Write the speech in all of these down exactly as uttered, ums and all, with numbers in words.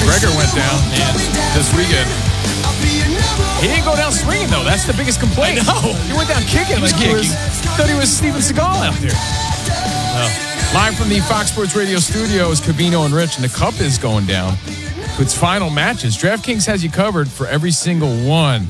McGregor went down this weekend. He didn't go down swinging, though. That's the biggest complaint. I know. He went down kicking like he was, thought he was Steven Seagal out there. Oh. Live from the Fox Sports Radio studios, Covino and Rich, and the Cup is going down to its final matches. DraftKings has you covered for every single one.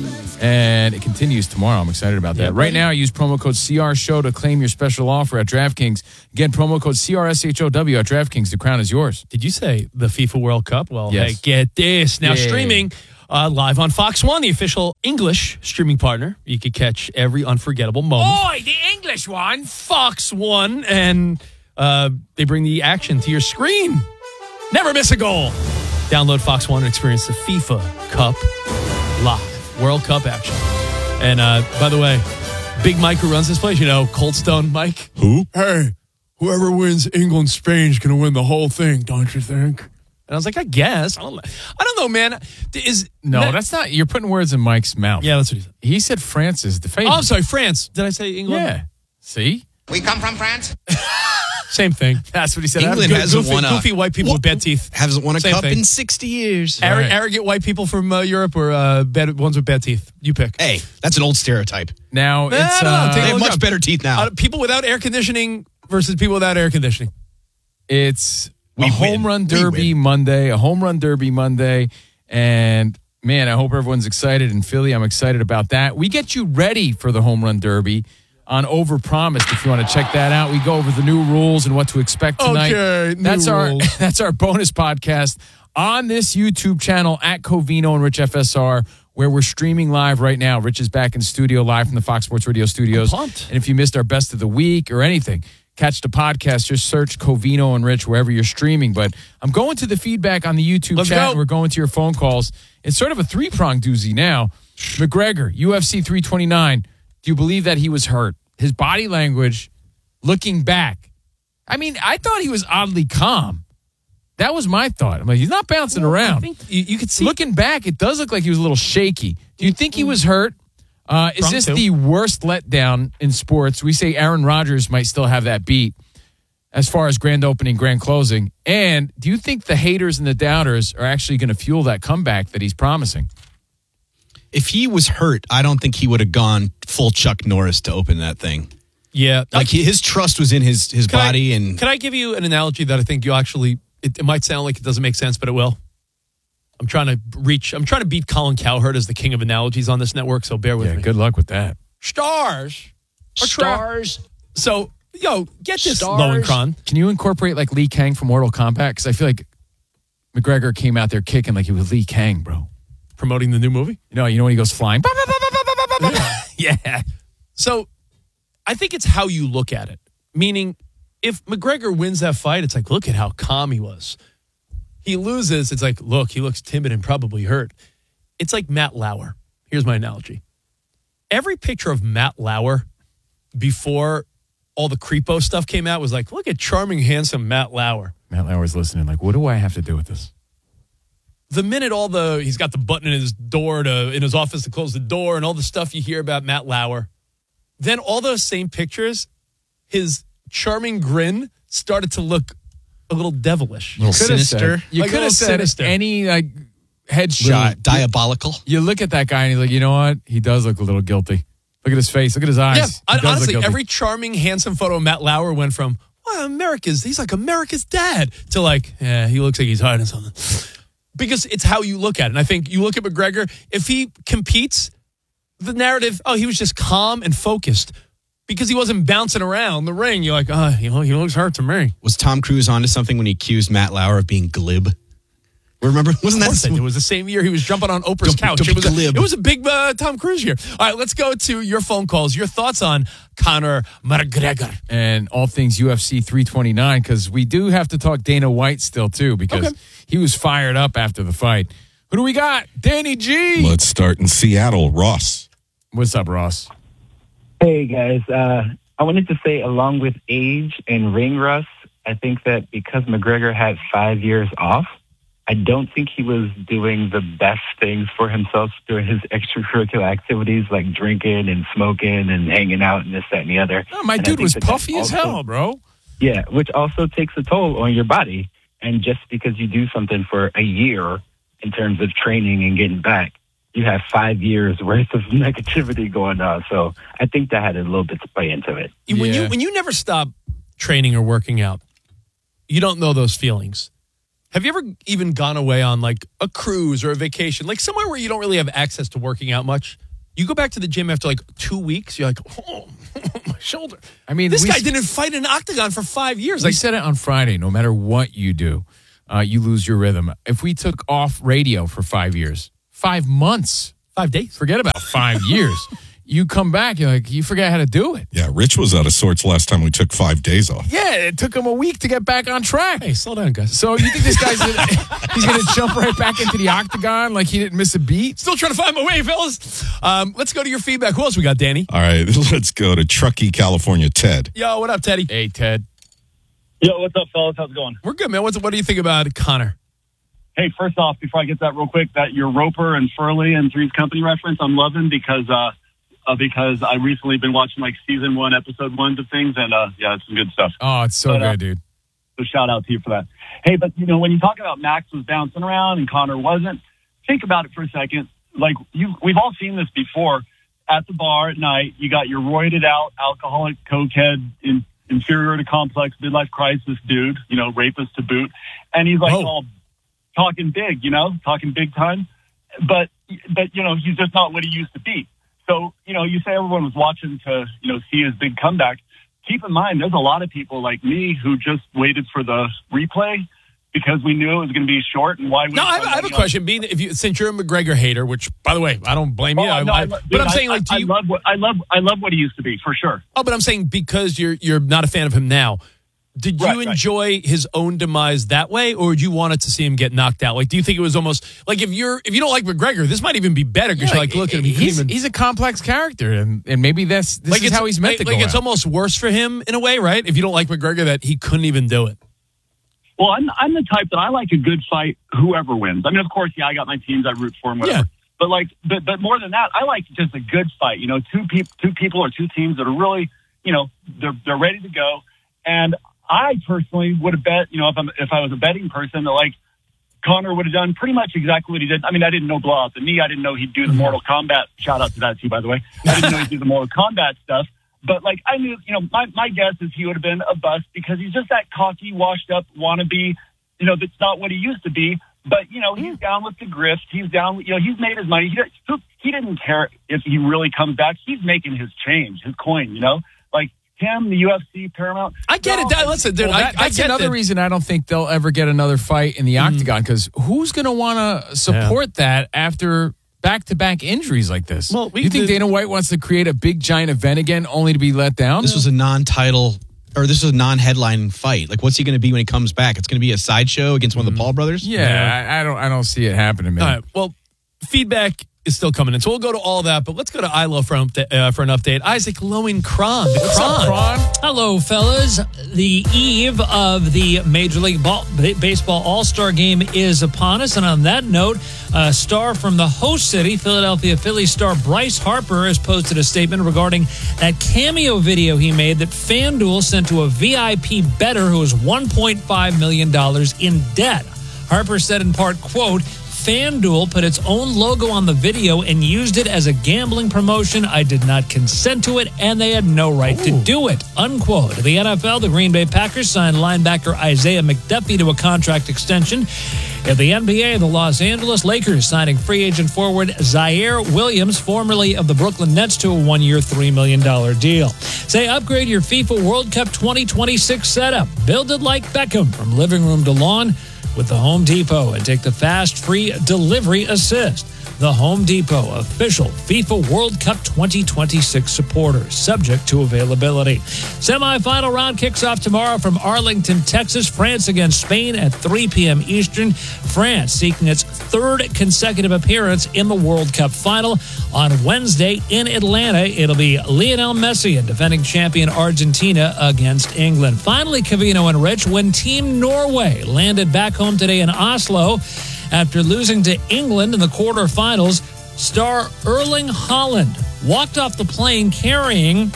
And it continues tomorrow. I'm excited about that. Yeah, right now, use promo code C R Show to claim your special offer at DraftKings. Again, promo code C R S H O W at DraftKings. The crown is yours. Did you say the FIFA World Cup? Well, yes. Hey, get this. Now yeah. streaming uh, live on Fox One, the official English streaming partner. You could catch every unforgettable moment. Oh, the English one. Fox One. And uh, they bring the action to your screen. Never miss a goal. Download Fox One and experience the FIFA Cup live. World Cup action. And uh, by the way, Big Mike who runs this place, you know, Cold Stone Mike. Who? Hey, whoever wins England, Spain's going to win the whole thing, don't you think? And I was like, I guess. I don't, I don't know, man. Is No, that, that's not. You're putting words in Mike's mouth. Yeah, that's what he said. He said France is the favorite. Oh, I'm sorry, France. Did I say England? Yeah. See? We come from France. Same thing. That's what he said. England Go- hasn't goofy, won a goofy white people with bad teeth. Hasn't won a Same cup thing. in sixty years. Arro- Right. Arrogant white people from uh, Europe or uh, bad ones with bad teeth. You pick. Hey, that's an old stereotype. Now, Nah, it's. I don't know. Uh, Take They a have look much up. better teeth now. Uh, people without air conditioning versus people without air conditioning. It's We a home win. run We derby win. Monday, a home run derby Monday. And man, I hope everyone's excited in Philly. I'm excited about that. We get you ready for the home run derby on Overpromised. If you want to check that out, we go over the new rules and what to expect tonight. Okay, new that's our rules. that's our bonus podcast on this YouTube channel at Covino and Rich F S R, where we're streaming live right now. Rich is back in studio, live from the Fox Sports Radio studios. I'm pumped. And if you missed our best of the week or anything, catch the podcast. Just search Covino and Rich wherever you're streaming. But I'm going to the feedback on the YouTube Let's chat. go. And we're going to your phone calls. It's sort of a three-pronged doozy now. McGregor, U F C three twenty-nine. Do you believe that he was hurt? His body language, looking back. I mean, I thought he was oddly calm. That was my thought. I'm like, he's not bouncing Well, around. I think you, you could see. Looking back, it does look like he was a little shaky. Do you think he was hurt? Uh, is From this two. the worst letdown in sports? We say Aaron Rodgers might still have that beat as far as grand opening, grand closing. And do you think the haters and the doubters are actually going to fuel that comeback that he's promising? If he was hurt, I don't think he would have gone full Chuck Norris to open that thing. Yeah. Like he, his trust was in his his Can I- body, and Can I give you an analogy that I think you actually, it, it might sound like it doesn't make sense, but it will. I'm trying to reach, I'm trying to beat Colin Cowherd as the king of analogies on this network, so bear with Yeah, me. good luck with that. Stars. Or tra- Stars. So, yo, get this, Stars. Lowenkron. Can you incorporate like Lee Kang from Mortal Kombat? Because I feel like McGregor came out there kicking like he was Lee Kang, bro. Promoting the new movie. You know, you know when he goes flying? Yeah. So I think it's how you look at it. Meaning, if McGregor wins that fight, it's like, look at how calm he was. He loses, it's like, look, he looks timid and probably hurt. It's like Matt Lauer. Here's my analogy. Every picture of Matt Lauer before all the creepo stuff came out was like, look at charming, handsome Matt Lauer. Matt Lauer's listening like, what do I have to do with this? The minute all the, he's got the button in his door to, in his office to close the door and all the stuff you hear about Matt Lauer, then all those same pictures, his charming grin started to look a little devilish. a little Coulda sinister, said- you Like a could little have said sinister. any like little headshot. diabolical. You look at that guy and he's like, you know what? He does look a little guilty. Look at his face. Look at his eyes. Yeah, He hon- does look honestly, guilty. every charming, handsome photo of Matt Lauer went from, wow, America's, he's like America's dad, to like, yeah, he looks like he's hiding something. Because it's how you look at it. And I think you look at McGregor, if he competes, the narrative, oh, he was just calm and focused because he wasn't bouncing around the ring. You're like, oh, you know, he looks hurt to me. Was Tom Cruise onto something when he accused Matt Lauer of being glib? Remember, wasn't Of course that? they did. It was the same year he was jumping on Oprah's Don't- couch. don't It was, a, glib. it was a big uh, Tom Cruise year. All right, let's go to your phone calls. Your thoughts on Conor McGregor. and all things U F C three twenty-nine, because we do have to talk Dana White still too, because Okay. he was fired up after the fight. Who do we got? Danny G. Let's start in Seattle. Ross. What's up, Ross? Hey guys, uh, I wanted to say, along with age and ring rust, I think that because McGregor had five years off, I don't think he was doing the best things for himself during his extracurricular activities like drinking and smoking and hanging out and this, that, and the other. Oh, my And I dude think was that that puffy as also- hell, bro. Yeah, which also takes a toll on your body. And just because you do something for a year in terms of training and getting back, you have five years worth of negativity going on. So I think that had a little bit to play into it. When Yeah. you when you never stop training or working out, you don't know those feelings. Have you ever even gone away on like a cruise or a vacation, like somewhere where you don't really have access to working out much? You go back to the gym after like two weeks, you're like, oh, my shoulder. I mean, this we guy s- didn't fight an octagon for five years. We Like, said it on Friday. No matter what you do, uh, you lose your rhythm. If we took off radio for five years, five months, five days. forget about five years. You come back, you're like, you forget how to do it. Yeah, Rich was out of sorts last time we took five days off. Yeah, it took him a week to get back on track. Hey, slow down, guys. So you think this guy's gonna, he's going to jump right back into the octagon like he didn't miss a beat? Still trying to find my way, fellas. Um, let's go to your feedback. Who else we got, Danny? All right, let's go to Truckee, California. Ted. Yo, what up, Teddy? Hey, Ted. Yo, what's up, fellas? How's it going? We're good, man. What's, what do you think about Connor? Hey, first off, before I get that real quick, that your Roper and Furley and Three's Company reference, I'm loving because uh, uh, because I recently been watching like season one, episode ones of things, and uh, yeah, it's some good stuff. Oh, it's so But, uh, good, dude. So shout out to you for that. Hey, but you know, when you talk about Max was bouncing around and Connor wasn't, think about it for a second. Like you, we've all seen this before. At the bar at night, you got your roided out, alcoholic, cokehead, in, inferior to complex, midlife crisis dude, you know, rapist to boot, and he's like Whoa. all talking big, you know, talking big time. But but you know, he's just not what he used to be. So you know, you say everyone was watching to you know see his big comeback. Keep in mind, there's a lot of people like me who just waited for the replay because we knew it was going to be short. And why? No, I have, I have a question. Being if you since you're a McGregor hater, which by the way, I don't blame you. Oh, I, no, I, I, but dude, I'm saying I, like, do I, you? I love what I love. I love what he used to be for sure. Oh, but I'm saying because you're you're not a fan of him now. Did you Right, right. enjoy his own demise that way, or did you wanted to see him get knocked out? Like, do you think it was almost like if you're if you don't like McGregor, this might even be better because you're like, look at him. He couldn't he's, even, he's a complex character, and, and maybe that's this like is it's how he's meant like, to go like it's out. almost worse for him in a way, right? If you don't like McGregor, that he couldn't even do it. Well, I'm I'm the type that I like a good fight, whoever wins. I mean, of course, yeah, I got my teams, I root for them, whatever. Yeah. But like, but but more than that, I like just a good fight. You know, two people, two people or two teams that are really, you know, they're they're ready to go. And I personally would have bet, you know, if I'm if I was a betting person, that like Connor would have done pretty much exactly what he did. I mean, I didn't know blow out the knee. I didn't know he'd do the Mortal Kombat. Shout out to that too, by the way. I didn't know he'd do the Mortal Kombat stuff. But like, I knew, you know, my my guess is he would have been a bust because he's just that cocky, washed up wannabe. You know, that's not what he used to be. But you know, he's down with the grift. He's down. You know, he's made his money. He he didn't care if he really comes back. He's making his change, his coin. You know, like. Him, the U F C, Paramount. I get it. That, listen, dude, Well, that- I, I that's get another that. reason I don't think they'll ever get another fight in the octagon because who's going to want to support that after back-to-back injuries like this? Well, we- you think the- Dana White wants to create a big giant event again only to be let down? This was a non-title, or this is a non-headline fight. Like, what's he going to be when he comes back? It's going to be a sideshow against one of the Paul brothers? yeah, I, I don't. I don't see it happening, man. All right. Well, feedback is still coming in, so we'll go to all that. But let's go to I L O for, uh, for an update. Isaac Lowen-Kron. What's up, Kron? Hello, fellas. The eve of the Major League Ball, Baseball All-Star Game is upon us. And on that note, a star from the host city, Philadelphia Phillies star Bryce Harper, has posted a statement regarding that cameo video he made that FanDuel sent to a V I P bettor who was one point five million dollars in debt. Harper said in part, quote, FanDuel put its own logo on the video and used it as a gambling promotion. I did not consent to it, and they had no right Ooh. to do it, unquote. The N F L, the Green Bay Packers signed linebacker Isaiah McDuffie to a contract extension. In the N B A, the Los Angeles Lakers signing free agent forward Zaire Williams, formerly of the Brooklyn Nets, to a one-year, three million dollars deal. Say, upgrade your FIFA World Cup twenty twenty-six setup. Build it like Beckham from living room to lawn with the Home Depot and take the fast, free delivery assist. The Home Depot, official FIFA World Cup twenty twenty-six supporter, subject to availability. Semifinal round kicks off tomorrow from Arlington, Texas. France against Spain at three p.m. Eastern. France seeking its third consecutive appearance in the World Cup final. On Wednesday in Atlanta, it'll be Lionel Messi and defending champion Argentina against England. Finally, Cavino and Rich, when Team Norway landed back home today in Oslo after losing to England in the quarterfinals, star Erling Haaland walked off the plane carrying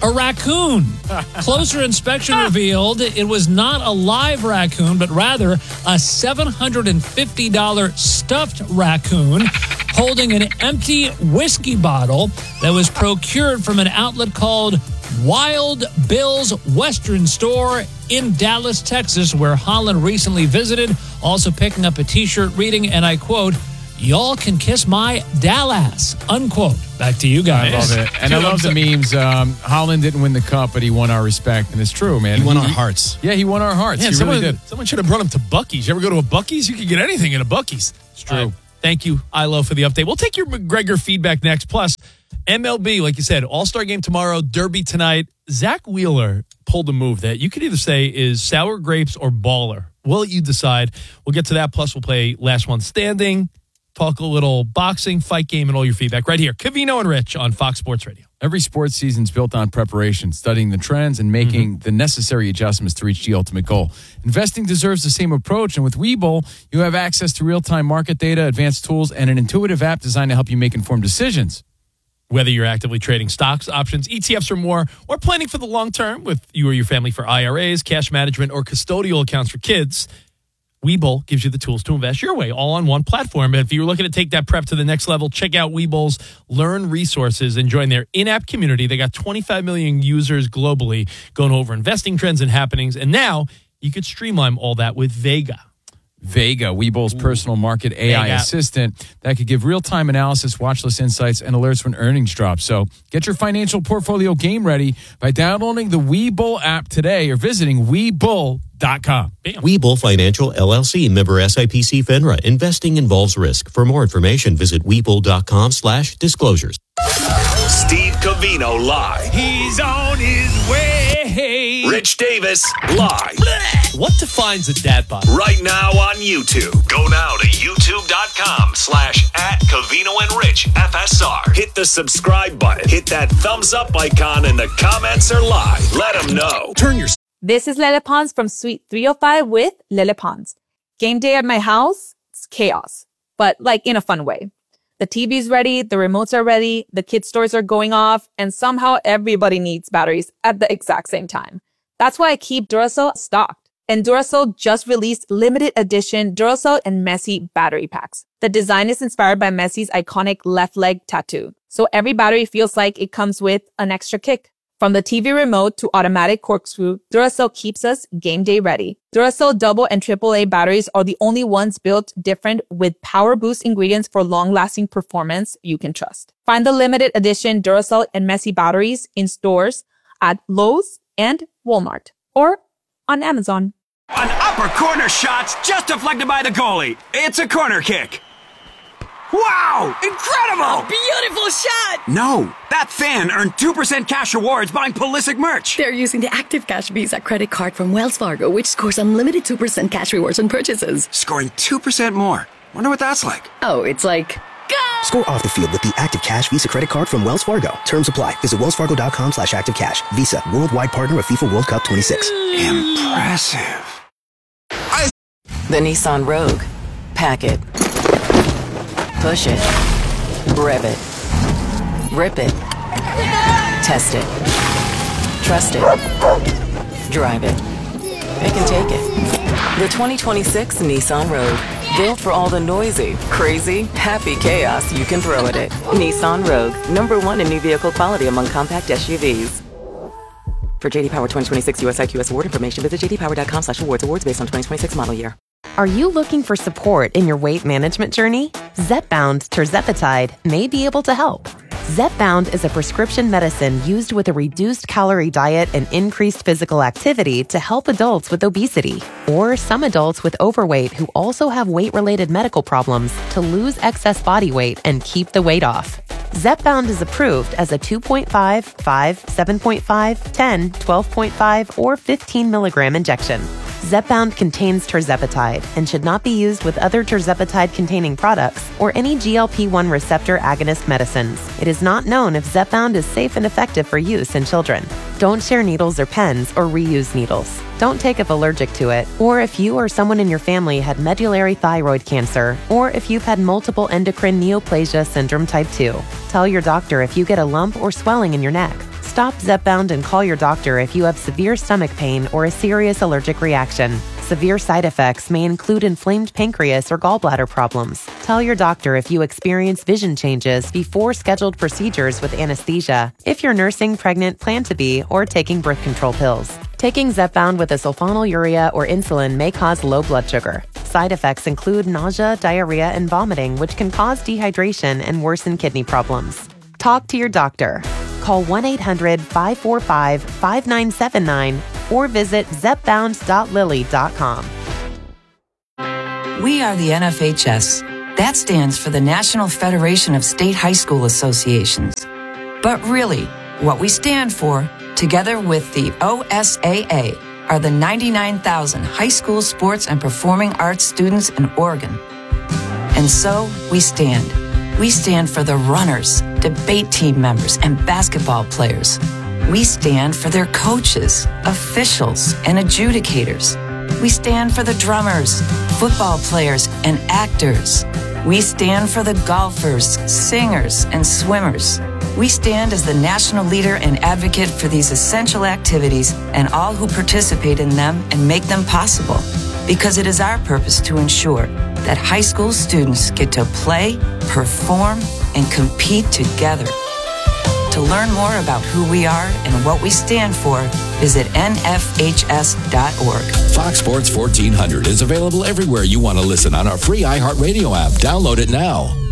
a raccoon. Closer inspection revealed it was not a live raccoon, but rather a seven hundred fifty dollars stuffed raccoon holding an empty whiskey bottle that was procured from an outlet called Wild Bill's Western Store in Dallas, Texas, where Holland recently visited, also picking up a T-shirt reading, and I quote, "Y'all can kiss my Dallas," unquote. Back to you guys. I love it. And I love the memes. Um, Holland didn't win the cup, but he won our respect. And it's true, man. He won our hearts. Yeah, he won our hearts. Man, he someone, really did. someone should have brought him to Buc-ee's. You ever go to a Buc-ee's? You can get anything in a Buc-ee's. It's true. Right. Thank you, Ilo, for the update. We'll take your McGregor feedback next. Plus, M L B, like you said, All-Star game tomorrow, Derby tonight. Zach Wheeler pulled a move that you could either say is sour grapes or baller. We'll let you decide. We'll get to that. Plus, we'll play Last One Standing, talk a little boxing, fight game, and all your feedback right here. Covino and Rich on Fox Sports Radio. Every sports season is built on preparation, studying the trends, and making mm-hmm. the necessary adjustments to reach the ultimate goal. Investing deserves the same approach, and with Webull, you have access to real-time market data, advanced tools, and an intuitive app designed to help you make informed decisions. Whether you're actively trading stocks, options, E T Fs, or more, or planning for the long term with you or your family for I R As, cash management, or custodial accounts for kids, Webull gives you the tools to invest your way, all on one platform. And if you're looking to take that prep to the next level, check out Webull's Learn resources and join their in-app community. They got twenty-five million users globally going over investing trends and happenings. And now you could streamline all that with Vega. Vega, Webull's personal market A I Vega. assistant that could give real-time analysis, watch list insights, and alerts when earnings drop. So get your financial portfolio game ready by downloading the Webull app today or visiting Webull dot com. Webull Financial, L L C, member S I P C FINRA. Investing involves risk. For more information, visit Webull dot com slash disclosures. Steve Covino live. He's on his way. Rich Davis live. What defines a dad bod? Right now on YouTube. Go now to YouTube dot com slash at Covino and Rich F S R. Hit the subscribe button. Hit that thumbs up icon and the comments are live. Let them know. Turn your... This is Lele Pons from Suite three oh five with Lele Pons. Game day at my house, it's chaos, but like in a fun way. The T V's ready, the remotes are ready, the kids' stores are going off, and somehow everybody needs batteries at the exact same time. That's why I keep Duracell stocked. And Duracell just released limited edition Duracell and Messi battery packs. The design is inspired by Messi's iconic left leg tattoo. So every battery feels like it comes with an extra kick. From the T V remote to automatic corkscrew, Duracell keeps us game day ready. Duracell double and triple A batteries are the only ones built different with power boost ingredients for long-lasting performance you can trust. Find the limited edition Duracell and Messi batteries in stores at Lowe's and Walmart or on Amazon. An upper corner shot's just deflected by the goalie. It's a corner kick. Wow! Incredible! Beautiful shot! No, that fan earned two percent cash rewards buying Pulisic merch. They're using the Active Cash Visa credit card from Wells Fargo, which scores unlimited two percent cash rewards on purchases. Scoring two percent more. Wonder what that's like. Oh, it's like... Go! Score off the field with the Active Cash Visa credit card from Wells Fargo. Terms apply. Visit wells fargo dot com slash active cash. Visa, worldwide partner of FIFA World Cup twenty-six. Impressive. The Nissan Rogue. Pack it. Push it. Rev it. Rip it. Test it. Trust it. Drive it. It can take it. The twenty twenty-six Nissan Rogue. Built for all the noisy, crazy, happy chaos you can throw at it. Nissan Rogue. Number one in new vehicle quality among compact S U Vs. For J D Power twenty twenty-six U S I Q S award information, visit j d power dot com slash awards. Awards based on twenty twenty-six model year. Are you looking for support in your weight management journey? Zepbound Tirzepatide may be able to help. Zepbound is a prescription medicine used with a reduced calorie diet and increased physical activity to help adults with obesity or some adults with overweight who also have weight-related medical problems to lose excess body weight and keep the weight off. Zepbound is approved as a two point five, five, seven point five, ten, twelve point five, or fifteen milligram injection. Zepbound contains tirzepatide and should not be used with other tirzepatide-containing products or any G L P one receptor agonist medicines. It is not known if Zepbound is safe and effective for use in children. Don't share needles or pens or reuse needles. Don't take if allergic to it, or if you or someone in your family had medullary thyroid cancer, or if you've had multiple endocrine neoplasia syndrome type two. Tell your doctor if you get a lump or swelling in your neck. Stop Zepbound and call your doctor if you have severe stomach pain or a serious allergic reaction. Severe side effects may include inflamed pancreas or gallbladder problems. Tell your doctor if you experience vision changes before scheduled procedures with anesthesia, if you're nursing, pregnant, plan to be, or taking birth control pills. Taking Zepbound with a sulfonylurea or insulin may cause low blood sugar. Side effects include nausea, diarrhea, and vomiting, which can cause dehydration and worsen kidney problems. Talk to your doctor. Call one eight hundred five four five five nine seven nine or visit zepbound dot lilly dot com. We are the N F H S. That stands for the National Federation of State High School Associations. But really, what we stand for, together with the O S A A, are the ninety-nine thousand high school sports and performing arts students in Oregon. And so, we stand. We stand for the runners, debate team members, and basketball players. We stand for their coaches, officials, and adjudicators. We stand for the drummers, football players, and actors. We stand for the golfers, singers, and swimmers. We stand as the national leader and advocate for these essential activities and all who participate in them and make them possible. Because it is our purpose to ensure that high school students get to play, perform, and compete together. To learn more about who we are and what we stand for, visit N F H S dot org. Fox Sports fourteen hundred is available everywhere you want to listen on our free iHeartRadio app. Download it now.